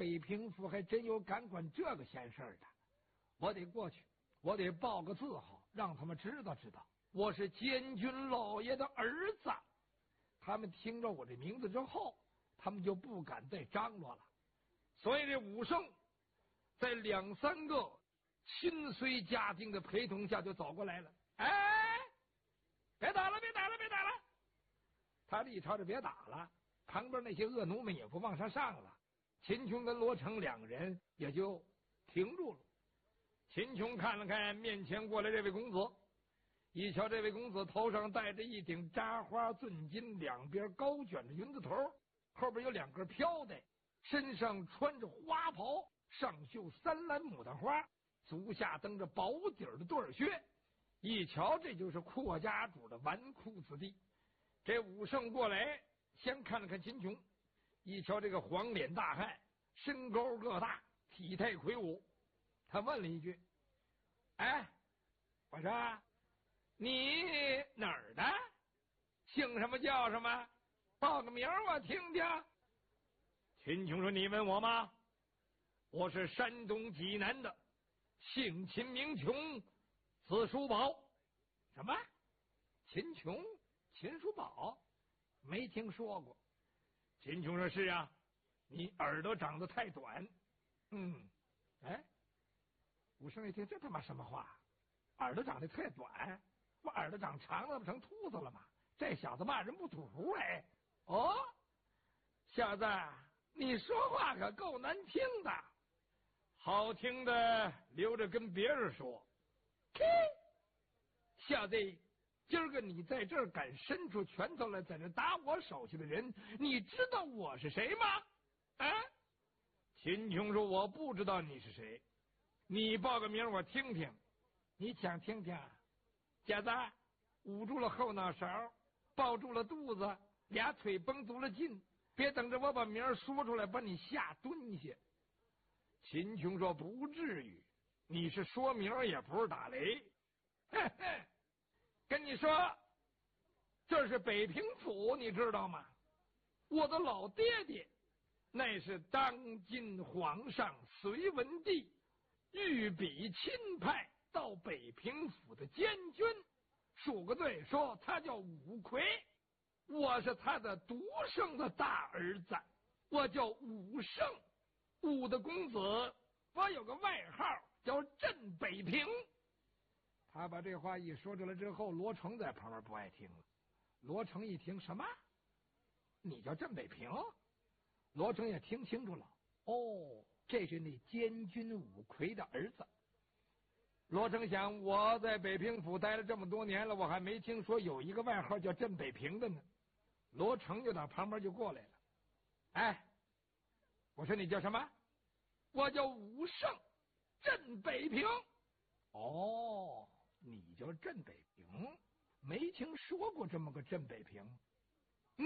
北平府还真有干管这个闲事的，我得过去，我得报个字号，让他们知道知道我是监军老爷的儿子。他们听着我这名字之后，他们就不敢再张罗了。所以这武圣在2、3个亲随家丁的陪同下就走过来了。哎，别打了，别打了，别打了！他一朝着别打了，旁边那些恶奴们也不往上上了。秦琼跟罗成2人也就停住了。秦琼看了看面前过来这位公子，一瞧这位公子头上戴着一顶扎花钻金，两边高卷着云子头，后边有2个飘带，身上穿着花袍，上绣3篮牡丹花，足下蹬着薄底的对儿靴，一瞧这就是阔家主的纨绔子弟。这武圣过来先看了看秦琼，一瞧这个黄脸大汉，身高个大，体态魁梧，他问了一句：哎，我说你哪儿的？姓什么叫什么？报个名我听听。秦琼说：你问我吗？我是山东济南的，姓秦名琼，字叔宝。什么？秦琼？秦叔宝？没听说过。秦琼说：是啊，你耳朵长得太短。哎，武圣一听，这他妈什么话？耳朵长得太短，我耳朵长长了不成秃子了吗？这小子骂人不吐胡哎！哦，小子，你说话可够难听的，好听的留着跟别人说。嘿，小子，今儿个你在这儿敢伸出拳头来，在这打我手下的人，你知道我是谁吗？啊？秦琼说：我不知道你是谁，你报个名我听听。你想听听？小子，捂住了后脑勺，抱住了肚子，2腿绷足了劲，别等着我把名说出来把你吓蹲下。秦琼说：不至于，你是说名也不是打雷。嘿嘿，跟你说，这是北平府，你知道吗？我的老爹爹那是当今皇上隋文帝御笔亲派到北平府的监军，数个对说他叫武魁，我是他的独生的大儿子，我叫武圣，武的公子，我有个外号叫镇北平。他把这话一说出来之后，罗成在旁边不爱听了。罗成一听，什么？你叫镇北平？罗成也听清楚了，哦，这是那监军武魁的儿子。罗成想，我在北平府待了这么多年了，我还没听说有一个外号叫镇北平的呢。罗成就打旁边就过来了。哎，我说你叫什么？我叫武圣，镇北平。哦，你叫镇北平？没听说过这么个镇北平。